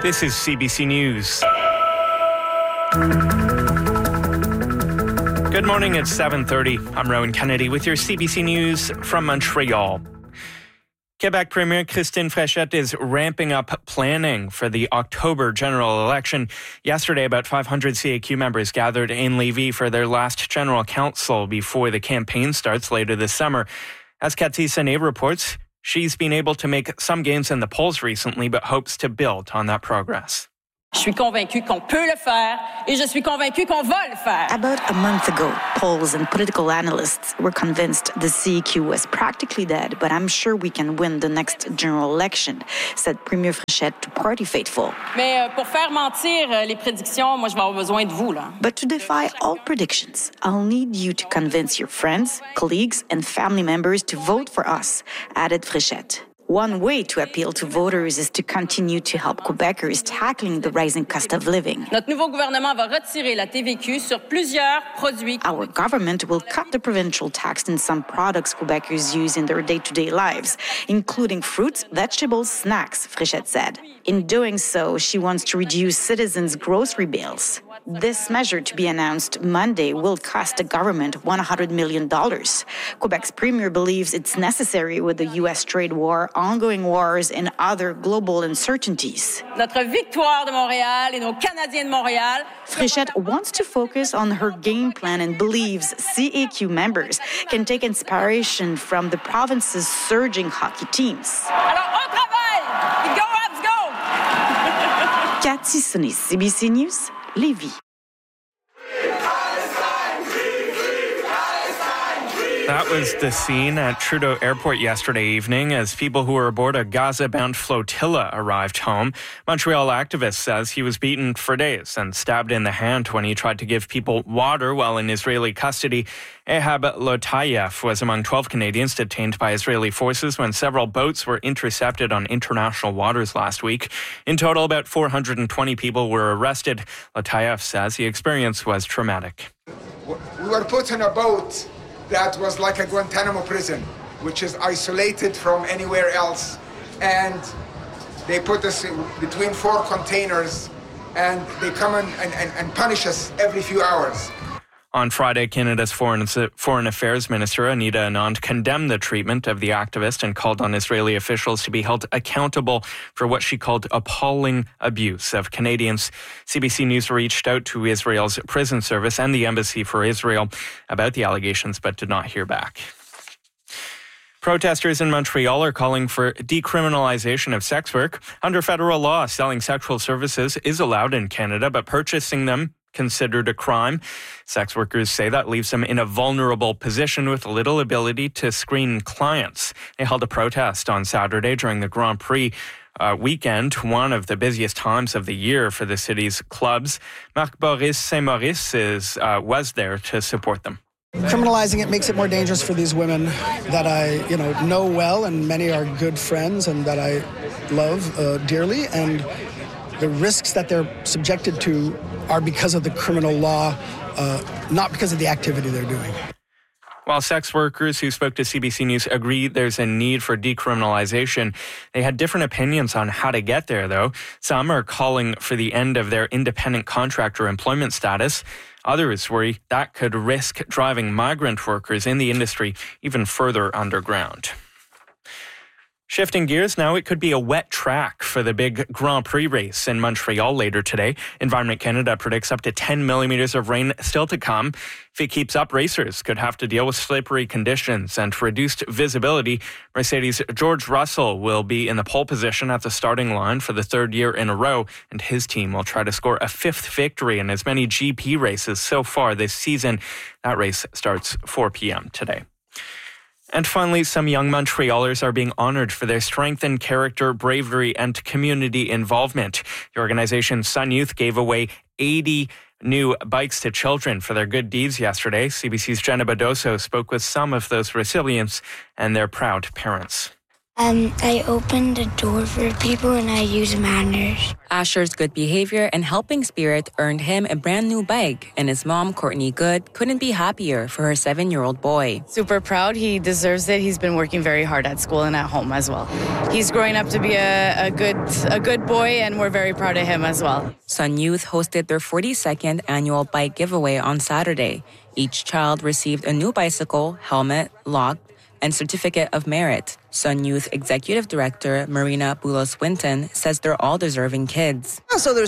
This is CBC News. Good morning, it's 7:30. I'm Rowan Kennedy with your CBC News from Montreal. Quebec Premier Christine Fréchette is ramping up planning for the October general election. Yesterday, about 500 CAQ members gathered in Lévis for their last general council before the campaign starts later this summer. As Cathy Sené reports, she's been able to make some gains in the polls recently, but hopes to build on that progress. Je suis convaincue qu'on peut le faire et je suis convaincue qu'on va le faire. About a month ago, polls and political analysts were convinced the CAQ was practically dead, but I'm sure we can win the next general election, said Premier Fréchette to party faithful. Mais pour faire mentir les prédictions, moi je vais avoir besoin de vous là. But to defy all predictions, I'll need you to convince your friends, colleagues and family members to vote for us, added Fréchette. One way to appeal to voters is to continue to help Quebecers tackling the rising cost of living. Notre nouveau gouvernement va retirer la TVQ sur plusieurs produits. Our government will cut the provincial tax on some products Quebecers use in their day-to-day lives, including fruits, vegetables, snacks, Fréchette said. In doing so, she wants to reduce citizens' grocery bills. This measure, to be announced Monday, will cost the government $100 million. Quebec's premier believes it's necessary with the U.S. trade war, ongoing wars, and other global uncertainties. Notre victoire de Montréal et nos Canadiens de Montréal. Fréchette wants to focus on her game plan and believes CAQ members can take inspiration from the province's surging hockey teams. Alors, au travail! Go, Habs, go! Cathy Sené, CBC News, Lévis. That was the scene at Trudeau Airport yesterday evening as people who were aboard a Gaza-bound flotilla arrived home. Montreal activist says he was beaten for days and stabbed in the hand when he tried to give people water while in Israeli custody. Ehab Lotayev was among 12 Canadians detained by Israeli forces when several boats were intercepted on international waters last week. In total, about 420 people were arrested. Lotayev says the experience was traumatic. We were put in a boat that was like a Guantanamo prison, which is isolated from anywhere else. And they put us between 4 containers and they come and punish us every few hours. On Friday, Canada's Foreign Affairs Minister Anita Anand condemned the treatment of the activist and called on Israeli officials to be held accountable for what she called appalling abuse of Canadians. CBC News reached out to Israel's prison service and the Embassy for Israel about the allegations but did not hear back. Protesters in Montreal are calling for decriminalization of sex work. Under federal law, selling sexual services is allowed in Canada, but purchasing them considered a crime. Sex workers say that leaves them in a vulnerable position with little ability to screen clients. They held a protest on Saturday during the Grand Prix weekend, one of the busiest times of the year for the city's clubs. Marc Boris Saint-Maurice was there to support them. Criminalizing it makes it more dangerous for these women that I know well, and many are good friends and that I love dearly. And the risks that they're subjected to are because of the criminal law, not because of the activity they're doing. While sex workers who spoke to CBC News agree there's a need for decriminalization, they had different opinions on how to get there, though. Some are calling for the end of their independent contractor employment status. Others worry that could risk driving migrant workers in the industry even further underground. Shifting gears now, it could be a wet track for the big Grand Prix race in Montreal later today. Environment Canada predicts up to 10 millimeters of rain still to come. If it keeps up, racers could have to deal with slippery conditions and reduced visibility. Mercedes' George Russell will be in the pole position at the starting line for the 3rd year in a row, and his team will try to score a 5th victory in as many GP races so far this season. That race starts 4 p.m. today. And finally, some young Montrealers are being honored for their strength in character, bravery, and community involvement. The organization Sun Youth gave away 80 new bikes to children for their good deeds yesterday. CBC's Jenna Badoso spoke with some of those recipients and their proud parents. I opened the door for people and I use manners. Asher's good behavior and helping spirit earned him a brand new bike, and his mom, Courtney Good, couldn't be happier for her 7-year-old boy. Super proud. He deserves it. He's been working very hard at school and at home as well. He's growing up to be a good boy, and we're very proud of him as well. Sun Youth hosted their 42nd annual bike giveaway on Saturday. Each child received a new bicycle, helmet, lock, and certificate of merit. Sun Youth Executive Director Marina Bulos-Winton says they're all deserving kids. So there's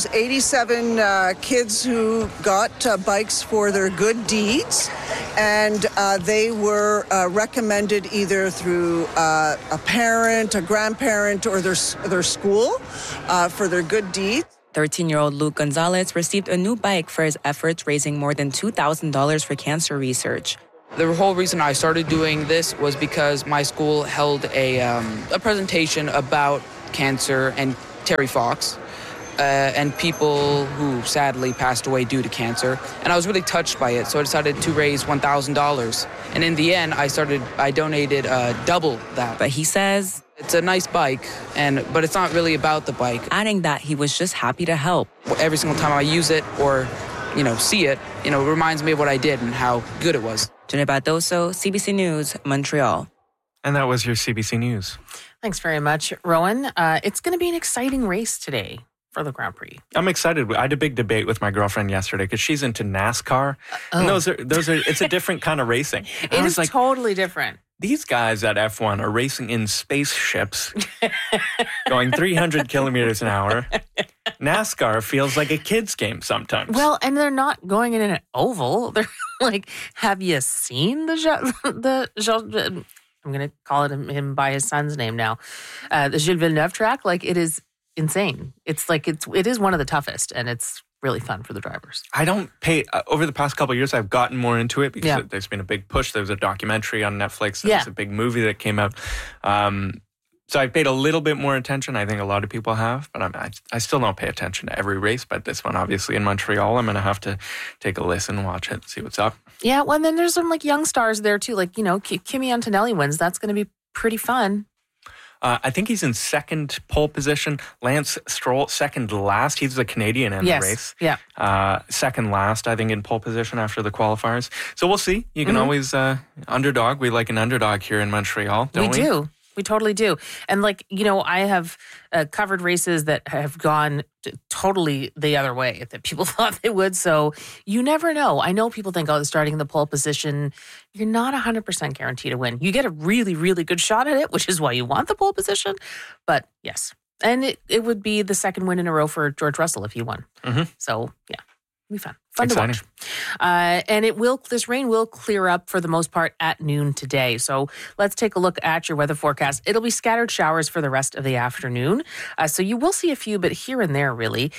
87 kids who got bikes for their good deeds, and they were recommended either through a parent, a grandparent, or their school for their good deeds. 13-year-old Luke Gonzalez received a new bike for his efforts raising more than $2,000 for cancer research. The whole reason I started doing this was because my school held a presentation about cancer and Terry Fox and people who sadly passed away due to cancer. And I was really touched by it, so I decided to raise $1,000. And in the end, I donated double that. But he says it's a nice bike, but it's not really about the bike. Adding that he was just happy to help. Every single time I use it or see it, it reminds me of what I did and how good it was. Jenny Badoso, CBC News, Montreal. And that was your CBC News. Thanks very much, Rowan. It's going to be an exciting race today for the Grand Prix. I'm excited. I had a big debate with my girlfriend yesterday because she's into NASCAR. And those are it's a different kind of racing. It is like, totally different. These guys at F1 are racing in spaceships going 300 kilometers an hour. NASCAR feels like a kid's game sometimes. Well, and they're not going in an oval. They're like, have you seen the I'm going to call him by his son's name now, the Gilles Villeneuve track? Like, it is insane. It is one of the toughest, and it's really fun for the drivers. I don't pay, over the past couple of years, I've gotten more into it because there's been a big push. There was a documentary on Netflix. There was a big movie that came out. So I paid a little bit more attention. I think a lot of people have, but I still don't pay attention to every race. But this one, obviously in Montreal, I'm going to have to take a listen, watch it, see what's up. Yeah, well, and then there's some young stars there too. Kimi Antonelli wins. That's going to be pretty fun. I think he's in second pole position. Lance Stroll, second last. He's the Canadian in the race. Yeah. Second last, I think, in pole position after the qualifiers. So we'll see. You can always underdog. We like an underdog here in Montreal, don't we? We do. We totally do. And I have covered races that have gone totally the other way that people thought they would. So you never know. I know people think, starting in the pole position, you're not 100% guaranteed to win. You get a really, really good shot at it, which is why you want the pole position. But yes. And it would be the second win in a row for George Russell if he won. Mm-hmm. So, yeah. It'll be fun. Fun Exciting. To watch. And this rain will clear up for the most part at noon today. So let's take a look at your weather forecast. It'll be scattered showers for the rest of the afternoon. So you will see a few, but here and there really.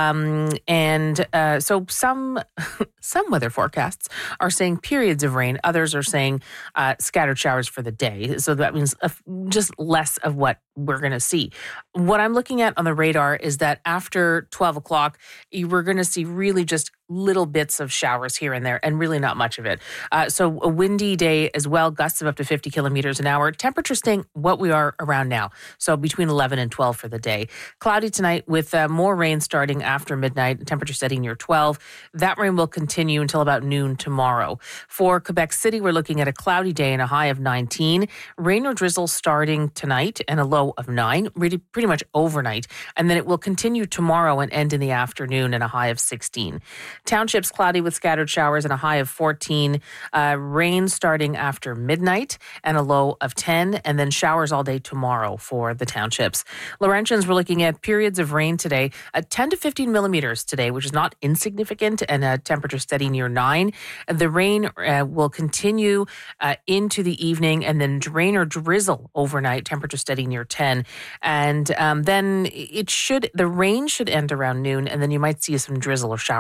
So some weather forecasts are saying periods of rain. Others are saying scattered showers for the day. So that means just less of what we're going to see. What I'm looking at on the radar is that after 12 o'clock, we're going to see really just little bits of showers here and there and really not much of it. So a windy day as well, gusts of up to 50 kilometers an hour. Temperature staying what we are around now. So between 11 and 12 for the day. Cloudy tonight with more rain starting after midnight, temperature setting near 12. That rain will continue until about noon tomorrow. For Quebec City, we're looking at a cloudy day and a high of 19. Rain or drizzle starting tonight and a low of 9, really pretty much overnight. And then it will continue tomorrow and end in the afternoon and a high of 16. Townships cloudy with scattered showers and a high of 14. Rain starting after midnight and a low of 10. And then showers all day tomorrow for the townships. Laurentians, we're looking at periods of rain today, 10 to 15 millimeters today, which is not insignificant, and a temperature steady near 9. The rain will continue into the evening, and then rain or drizzle overnight, temperature steady near 10. And then the rain should end around noon, and then you might see some drizzle or showers after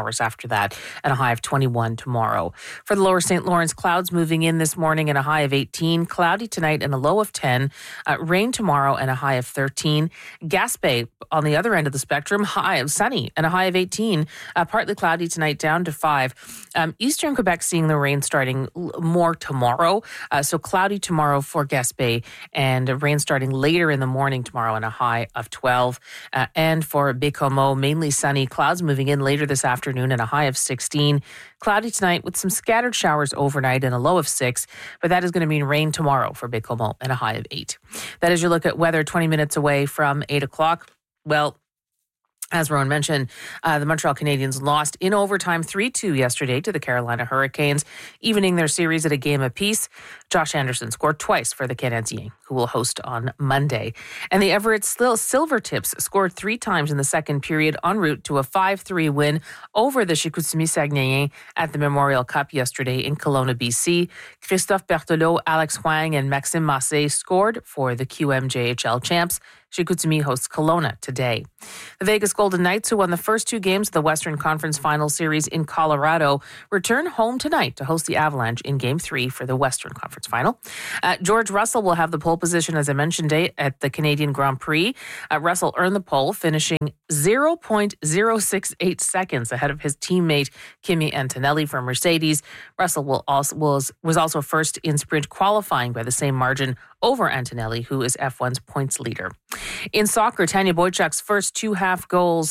after that, and a high of 21 tomorrow. For the lower St. Lawrence, clouds moving in this morning and a high of 18. Cloudy tonight and a low of 10. Rain tomorrow and a high of 13. Gaspé, on the other end of the spectrum, high of sunny and a high of 18. Partly cloudy tonight, down to 5. Eastern Quebec seeing the rain starting more tomorrow. So cloudy tomorrow for Gaspé and rain starting later in the morning tomorrow and a high of 12. And for Bécomo, mainly sunny, clouds moving in later this afternoon and a high of 16. Cloudy tonight with some scattered showers overnight and a low of 6. But that is going to mean rain tomorrow for Bécomo and a high of 8. That is your look at weather 20 minutes away from 8 o'clock. Well, as Rowan mentioned, the Montreal Canadiens lost in overtime 3-2 yesterday to the Carolina Hurricanes, evening their series at a game apiece. Josh Anderson scored twice for the Canadiens, who will host on Monday. And the Everett Silvertips scored 3 times in the second period en route to a 5-3 win over the Chicoutimi Saguenayens at the Memorial Cup yesterday in Kelowna, BC. Christophe Berthelot, Alex Huang, and Maxime Massé scored for the QMJHL champs. Chicoutimi hosts Kelowna today. The Vegas Golden Knights, who won the first 2 games of the Western Conference Final Series in Colorado, return home tonight to host the Avalanche in Game 3 for the Western Conference Final. George Russell will have the pole position, as I mentioned, at the Canadian Grand Prix. Russell earned the pole, finishing 0.068 seconds ahead of his teammate Kimi Antonelli from Mercedes. Russell was also first in sprint qualifying by the same margin over Antonelli, who is F1's points leader. In soccer, Tanya Boychuk's first 2 half goals,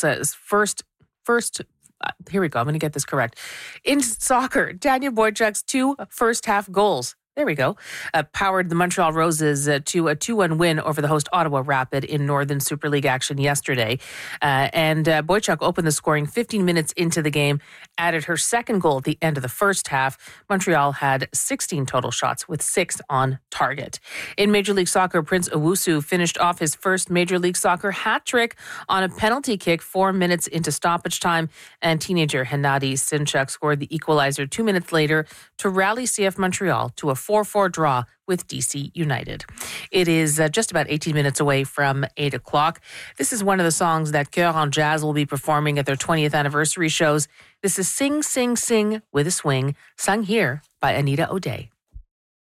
here we go, I'm going to get this correct. In soccer, Tanya Boychuk's 2 first half goals, there we go, powered the Montreal Roses to a 2-1 win over the host Ottawa Rapid in Northern Super League action yesterday. And Boychuk opened the scoring 15 minutes into the game, added her second goal at the end of the first half. Montreal had 16 total shots with 6 on target. In Major League Soccer, Prince Owusu finished off his first Major League Soccer hat trick on a penalty kick 4 minutes into stoppage time, and teenager Hennady Sinchuk scored the equalizer 2 minutes later to rally CF Montreal to a 4-4 draw with DC United. It is just about 18 minutes away from 8 o'clock. This is one of the songs that Cœur en Jazz will be performing at their 20th anniversary shows. This is Sing, Sing, Sing with a Swing, sung here by Anita O'Day.